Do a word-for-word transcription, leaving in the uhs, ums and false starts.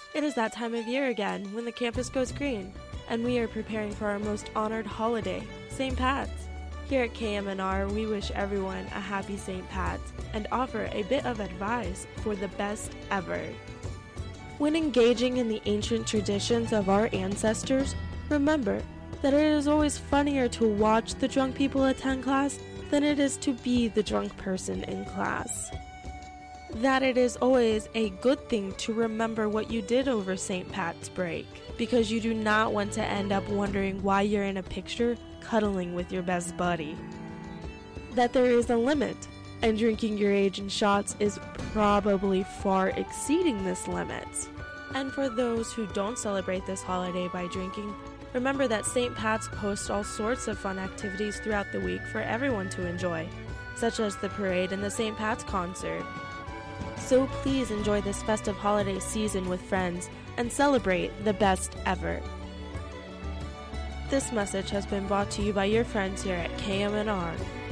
It is that time of year again when the campus goes green, and we are preparing for our most honored holiday, Saint Pat's. Here at K M N R, we wish everyone a happy Saint Pat's and offer a bit of advice for the best ever. When engaging in the ancient traditions of our ancestors, remember that it is always funnier to watch the drunk people attend class than it is to be the drunk person in class. That it is always a good thing to remember what you did over Saint Pat's break, because you do not want to end up wondering why you're in a picture cuddling with your best buddy. That there is a limit, and drinking your age in shots is probably far exceeding this limit. And for those who don't celebrate this holiday by drinking, remember that Saint Pat's hosts all sorts of fun activities throughout the week for everyone to enjoy, such as the parade and the Saint Pat's concert. So please enjoy this festive holiday season with friends and celebrate the best ever. This message has been brought to you by your friends here at K M N R.